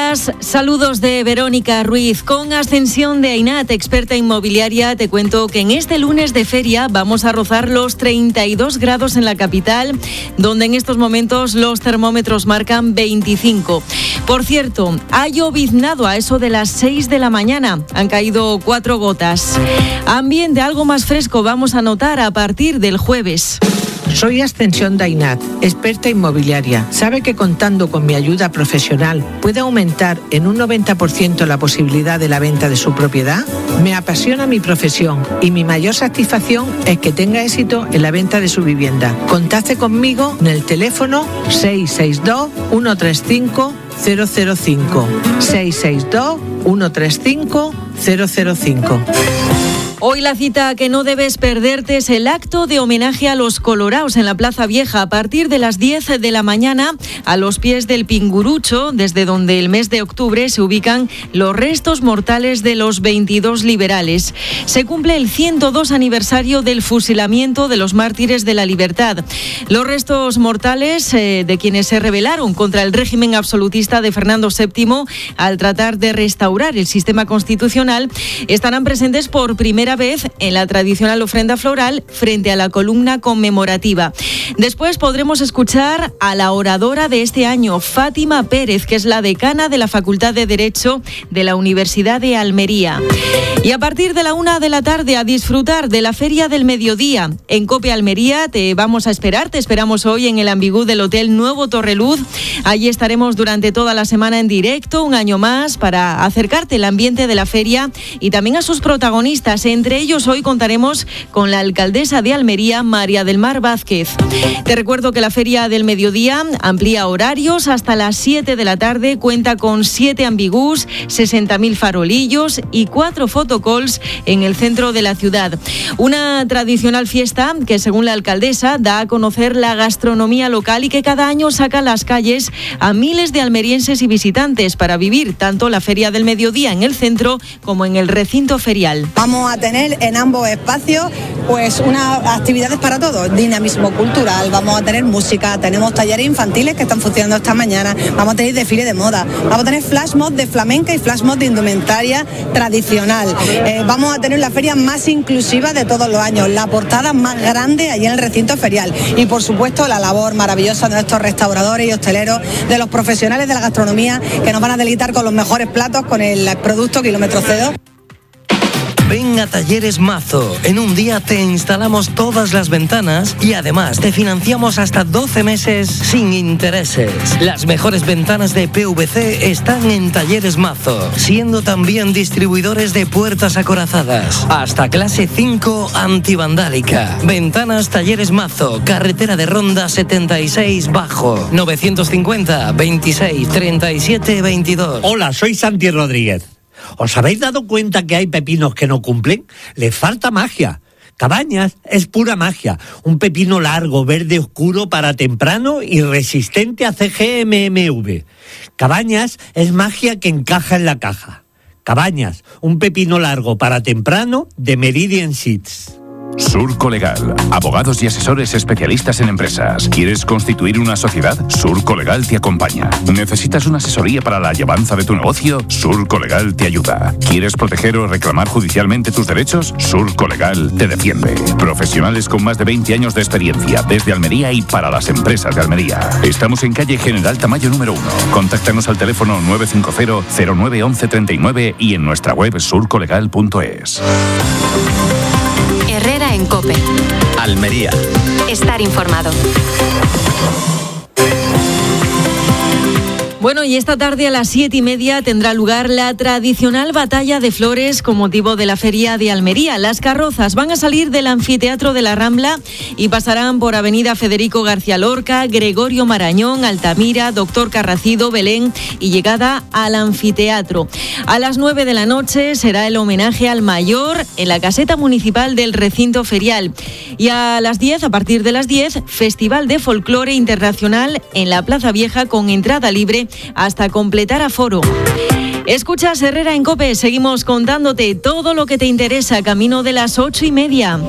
días, saludos de Verónica Ruiz. Con ascensión de Ainat, experta inmobiliaria, te cuento que en este lunes de feria vamos a rozar los 32 grados en la capital, donde en estos momentos los termómetros marcan 25. Por cierto, ha lloviznado a eso de las 6 de la mañana. Han caído 4 gotas. Ambiente algo más fresco vamos a notar a partir del jueves. Soy Ascensión de Ainat, experta inmobiliaria. ¿Sabe que contando con mi ayuda profesional puede aumentar en un 90% la posibilidad de la venta de su propiedad? Me apasiona mi profesión y mi mayor satisfacción es que tenga éxito en la venta de su vivienda. Contacte conmigo en el teléfono 662 135 005. 662 135 005. Hoy la cita que no debes perderte es el acto de homenaje a los coloraos en la Plaza Vieja a partir de las 10 de la mañana a los pies del Pingurucho, desde donde el mes de octubre se ubican los restos mortales de los 22 liberales. Se cumple el 102 aniversario del fusilamiento de los mártires de la libertad. Los restos mortales de quienes se rebelaron contra el régimen absolutista de Fernando VII al tratar de restaurar el sistema constitucional estarán presentes por primera vez en la tradicional ofrenda floral frente a la columna conmemorativa. Después podremos escuchar a la oradora de este año, Fátima Pérez, que es la decana de la Facultad de Derecho de la Universidad de Almería. Y a partir de la 1 de la tarde a disfrutar de la Feria del Mediodía. En COPE Almería te vamos a esperar, te esperamos hoy en el Ambigú del Hotel Nuevo Torreluz. Allí estaremos durante toda la semana en directo, un año más, para acercarte al ambiente de la feria y también a sus protagonistas. Entre ellos hoy contaremos con la alcaldesa de Almería, María del Mar Vázquez. Te recuerdo que la Feria del Mediodía amplía horarios hasta las 7 de la tarde, cuenta con 7 ambigús, 60.000 farolillos y 4 photocalls en el centro de la ciudad. Una tradicional fiesta que, según la alcaldesa, da a conocer la gastronomía local y que cada año saca a las calles a miles de almerienses y visitantes para vivir tanto la Feria del Mediodía en el centro como en el recinto ferial. Vamos a tener en ambos espacios pues unas actividades para todos, dinamismo cultural, vamos a tener música, tenemos talleres infantiles que están funcionando esta mañana, vamos a tener desfile de moda, vamos a tener flash mob de flamenca y flash mob de indumentaria tradicional, vamos a tener la feria más inclusiva de todos los años, la portada más grande allí en el recinto ferial y por supuesto la labor maravillosa de nuestros restauradores y hosteleros, de los profesionales de la gastronomía que nos van a deleitar con los mejores platos, con el producto kilómetro cero. Ven a Talleres Mazo. En un día te instalamos todas las ventanas y además te financiamos hasta 12 meses sin intereses. Las mejores ventanas de PVC están en Talleres Mazo, siendo también distribuidores de puertas acorazadas. Hasta clase 5 antivandálica. Ventanas Talleres Mazo, carretera de Ronda 76 Bajo, 950 26 37 22. Hola, soy Santi Rodríguez. ¿Os habéis dado cuenta que hay pepinos que no cumplen? Les falta magia. Cabañas es pura magia. Un pepino largo, verde oscuro para temprano y resistente a CGMMV. Cabañas es magia que encaja en la caja. Cabañas, un pepino largo para temprano de Meridian Seeds. Surco Legal, abogados y asesores especialistas en empresas. ¿Quieres constituir una sociedad? Surco Legal te acompaña. ¿Necesitas una asesoría para la llevanza de tu negocio? Surco Legal te ayuda. ¿Quieres proteger o reclamar judicialmente tus derechos? Surco Legal te defiende. Profesionales con más de 20 años de experiencia desde Almería y para las empresas de Almería. Estamos en calle General Tamayo número 1. Contáctanos al teléfono 950 09 11 39 y en nuestra web surcolegal.es. Herrera en COPE. Almería. Estar informado. Bueno, y esta tarde a las 7:30 tendrá lugar la tradicional batalla de flores con motivo de la Feria de Almería. Las carrozas van a salir del anfiteatro de la Rambla y pasarán por Avenida Federico García Lorca, Gregorio Marañón, Altamira, Doctor Carracido, Belén y llegada al anfiteatro. A las 9 de la noche será el homenaje al mayor en la caseta municipal del recinto ferial. Y a las 10, a partir de las 10, Festival de Folclore Internacional en la Plaza Vieja con entrada libre hasta completar aforo. Escuchas Herrera en COPE, seguimos contándote todo lo que te interesa camino de las 8:30.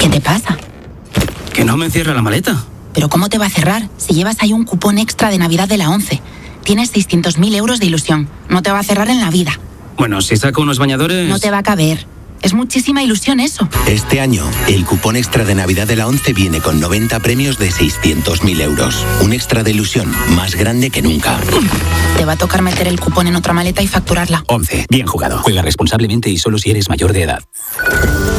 ¿Qué te pasa? Que no me cierra la maleta. ¿Pero cómo te va a cerrar si llevas ahí un cupón extra de Navidad de la ONCE? Tienes 600.000 euros de ilusión. No te va a cerrar en la vida. Bueno, si saco unos bañadores... No te va a caber. Es muchísima ilusión eso. Este año, el cupón extra de Navidad de la ONCE viene con 90 premios de 600.000 euros. Un extra de ilusión más grande que nunca. Te va a tocar meter el cupón en otra maleta y facturarla. ONCE. Bien jugado. Juega responsablemente y solo si eres mayor de edad.